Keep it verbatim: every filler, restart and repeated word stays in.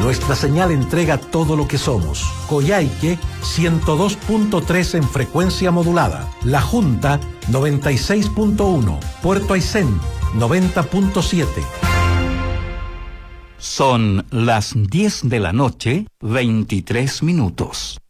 Nuestra señal entrega todo lo que somos. Coyhaique, ciento dos punto tres en frecuencia modulada. La Junta, noventa y seis punto uno. Puerto Aysén, noventa punto siete. Son las diez de la noche, veintitrés minutos.